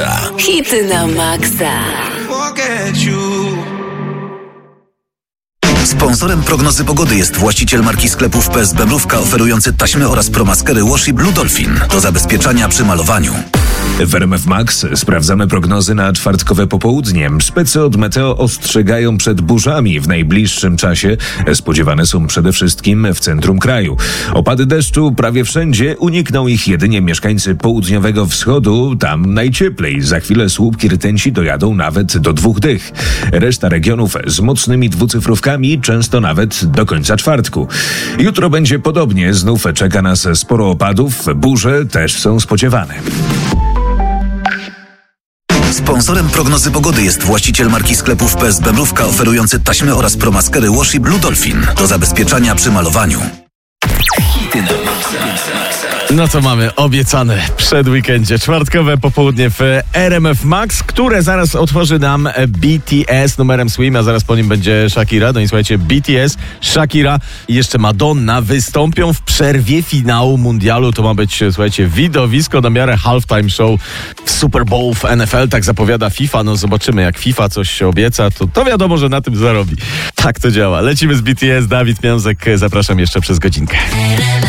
Hity na maksa. Sponsorem prognozy pogody jest właściciel marki sklepów PS Bemrówka oferujący taśmy oraz promaskery Washi Blue Dolphin do zabezpieczania przy malowaniu. W RMF Max sprawdzamy prognozy na czwartkowe popołudnie. Specy od Meteo ostrzegają przed burzami w najbliższym czasie. Spodziewane są przede wszystkim w centrum kraju. Opady deszczu prawie wszędzie, unikną ich jedynie mieszkańcy południowego wschodu. Tam najcieplej. Za chwilę słupki rtęci dojadą nawet do 2 dych. Reszta regionów z mocnymi dwucyfrówkami, często nawet do końca czwartku. Jutro będzie podobnie. Znów czeka nas sporo opadów. Burze też są spodziewane. Sponsorem prognozy pogody jest właściciel marki sklepów PS Bemrówka oferujący taśmy oraz promaskery Washi Blue Dolphin do zabezpieczania przy malowaniu. No to mamy obiecane przed weekendzie czwartkowe popołudnie w RMF Max, które zaraz otworzy nam BTS numerem Swim, a zaraz po nim będzie Shakira. No i słuchajcie, BTS, Shakira i jeszcze Madonna wystąpią w przerwie finału mundialu. To ma być, słuchajcie, widowisko na miarę halftime show w Super Bowl w NFL. Tak zapowiada FIFA. No zobaczymy, jak FIFA coś obieca, to wiadomo, że na tym zarobi. Tak to działa. Lecimy z BTS. Dawid Miązek, zapraszam jeszcze przez godzinkę.